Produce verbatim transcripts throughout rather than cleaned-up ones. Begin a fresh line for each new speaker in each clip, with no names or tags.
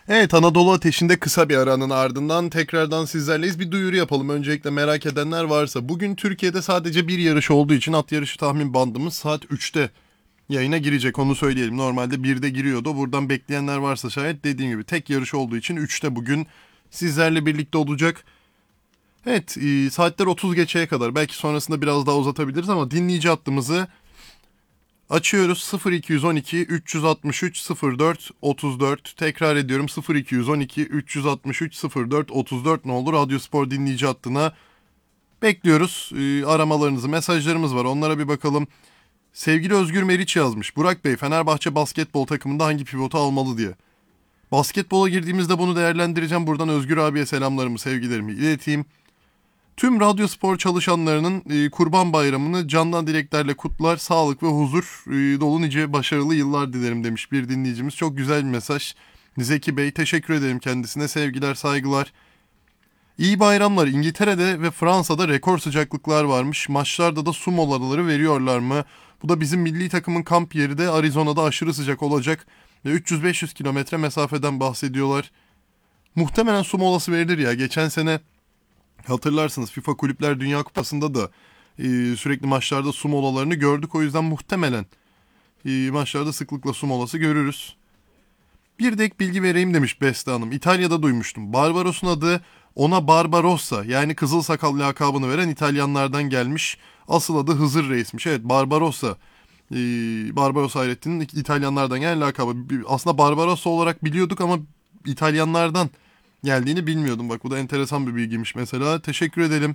Evet, Anadolu Ateşi'nde kısa bir aranın ardından tekrardan sizlerleyiz. Bir duyuru yapalım. Öncelikle merak edenler varsa. Bugün Türkiye'de sadece bir yarış olduğu için at yarışı tahmin bandımız saat üçte yayına girecek, onu söyleyelim. Normalde birde giriyordu. Buradan bekleyenler varsa şayet, dediğim gibi tek yarış olduğu için üçte bugün sizlerle birlikte olacak. Evet, e, saatler otuz geçeye kadar, belki sonrasında biraz daha uzatabiliriz ama dinleyici hattımızı açıyoruz. sıfır iki on iki üç altı üç sıfır dört otuz dört. Tekrar ediyorum, sıfır iki on iki üç altı üç sıfır dört otuz dört ne olur Radyo Spor dinleyici hattına bekliyoruz. Ee, aramalarınızı, mesajlarımız var, onlara bir bakalım. Sevgili Özgür Meriç yazmış. Burak Bey, Fenerbahçe basketbol takımında hangi pivotu almalı diye. Basketbola girdiğimizde bunu değerlendireceğim. Buradan Özgür abiye selamlarımı, sevgilerimi ileteyim. Tüm Radyo Spor çalışanlarının e, Kurban Bayramı'nı candan dileklerle kutlar, sağlık ve huzur e, dolu nice başarılı yıllar dilerim demiş bir dinleyicimiz. Çok güzel bir mesaj. Zeki Bey, teşekkür ederim kendisine, sevgiler, saygılar. İyi bayramlar. İngiltere'de ve Fransa'da rekor sıcaklıklar varmış. Maçlarda da su molaları veriyorlar mı? Bu da bizim milli takımın kamp yeri de Arizona'da aşırı sıcak olacak. Ve üç yüz beş yüz kilometre mesafeden bahsediyorlar. Muhtemelen su molası verilir ya. Geçen sene hatırlarsınız, FIFA Kulüpler Dünya Kupası'nda da e, sürekli maçlarda su molalarını gördük. O yüzden muhtemelen e, maçlarda sıklıkla su molası görürüz. Bir de ek bilgi vereyim demiş Beste Hanım. İtalya'da duymuştum. Barbaros'un adı ona Barbarossa, yani Kızıl Sakal lakabını veren İtalyanlardan gelmiş. Asıl adı Hızır Reis'miş. Evet, Barbarossa. Ee, Barbaros Hayrettin'in İtalyanlardan gelen lakabı. Aslında Barbarossa olarak biliyorduk ama İtalyanlardan geldiğini bilmiyordum. Bak, bu da enteresan bir bilgiymiş mesela. Teşekkür edelim.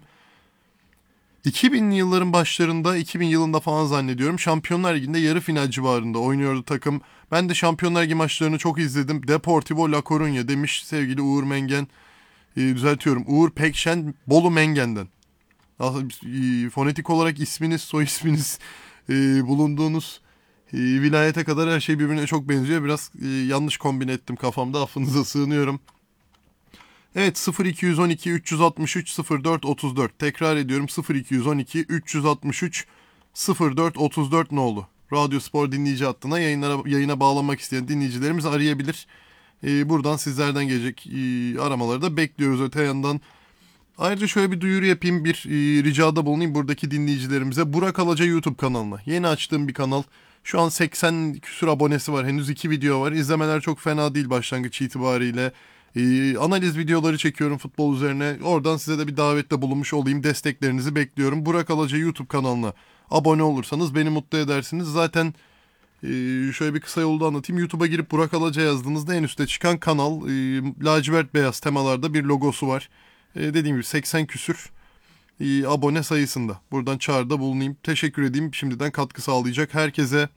iki binli yılların başlarında, iki bin yılında falan zannediyorum, Şampiyonlar Ligi'nde yarı final civarında oynuyordu takım. Ben de Şampiyonlar Ligi maçlarını çok izledim. Deportivo La Coruña demiş sevgili Uğur Mengen. E, düzeltiyorum, Uğur Pekşen Bolu Mengen'den. Aslında e, fonetik olarak isminiz, soy isminiz, e, bulunduğunuz e, vilayete kadar her şey birbirine çok benziyor. Biraz e, yanlış kombine ettim kafamda, affınıza sığınıyorum. Evet, sıfır iki on iki üç altı üç sıfır dört otuz dört. Tekrar ediyorum, sıfır iki on iki üç altı üç sıfır dört otuz dört ne oldu? Radyo Spor dinleyici hattına yayınlara, yayına bağlanmak isteyen dinleyicilerimiz arayabilir. Ee, buradan sizlerden gelecek e, aramaları da bekliyoruz öte yandan. Ayrıca şöyle bir duyuru yapayım, bir e, ricada bulunayım buradaki dinleyicilerimize. Burak Alaca YouTube kanalına. Yeni açtığım bir kanal. Şu an seksen küsur abonesi var. Henüz iki video var. İzlemeler çok fena değil başlangıç itibariyle. Ee, analiz videoları çekiyorum futbol üzerine. Oradan size de bir davette bulunmuş olayım. Desteklerinizi bekliyorum. Burak Alaca YouTube kanalına abone olursanız beni mutlu edersiniz. Zaten e, şöyle bir kısa yolda anlatayım. YouTube'a girip Burak Alaca yazdığınızda en üstte çıkan kanal, e, lacivert beyaz temalarda bir logosu var. E, dediğim gibi seksen küsür e, abone sayısında. Buradan çağrıda bulunayım. Teşekkür edeyim şimdiden katkı sağlayacak herkese.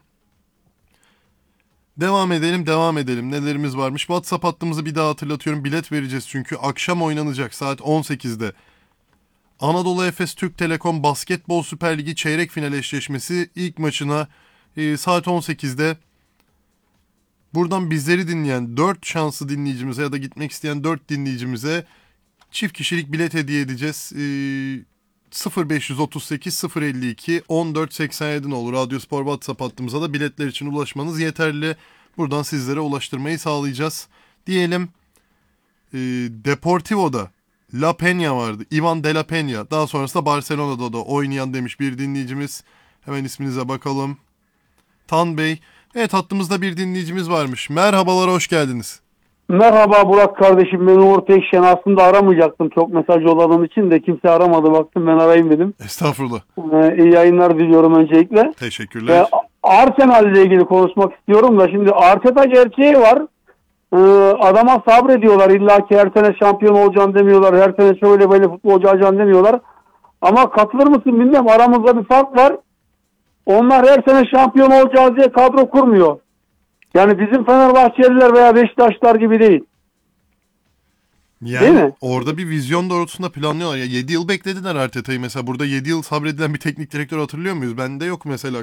Devam edelim, devam edelim. Nelerimiz varmış? WhatsApp hattımızı bir daha hatırlatıyorum. Bilet vereceğiz çünkü akşam oynanacak saat on sekizde. Anadolu Efes Türk Telekom Basketbol Süper Ligi çeyrek final eşleşmesi ilk maçına e, saat on sekizde. Buradan bizleri dinleyen dört şanslı dinleyicimize ya da gitmek isteyen dört dinleyicimize çift kişilik bilet hediye edeceğiz. E, sıfır beş otuz sekiz sıfır elli iki on dört seksen yedi ne olur. Radyo Spor WhatsApp hattımıza da biletler için ulaşmanız yeterli. Buradan sizlere ulaştırmayı sağlayacağız. Diyelim e, Deportivo'da La Peña vardı. Ivan de la Peña. Daha sonrasında Barcelona'da da oynayan demiş bir dinleyicimiz. Hemen isminize bakalım. Tan Bey. Evet, hattımızda bir dinleyicimiz varmış. Merhabalar, hoş geldiniz.
Merhaba Burak kardeşim, ben Uğur Pekşen. Aslında aramayacaktım çok mesaj oladığım için de kimse aramadı, baktım ben arayayım dedim.
Estağfurullah.
Ee, iyi yayınlar diliyorum öncelikle.
Teşekkürler.
Ee, Arsenal ile ilgili konuşmak istiyorum da şimdi Arteta gerçeği var. Ee, adama sabrediyorlar, illa ki her sene şampiyon olacağım demiyorlar, her sene şöyle böyle futbolcu alacağım demiyorlar. Ama katılır mısın bilmiyorum, aramızda bir fark var. Onlar her sene şampiyon olacağız diye kadro kurmuyor. Yani bizim Fenerbahçeliler veya Beşiktaşlar gibi değil.
Yani
değil mi?
orada bir vizyon doğrultusunda planlıyorlar. Ya yedi yıl beklediler Arteta'yı mesela. Burada yedi yıl sabredilen bir teknik direktör hatırlıyor muyuz? Bende yok mesela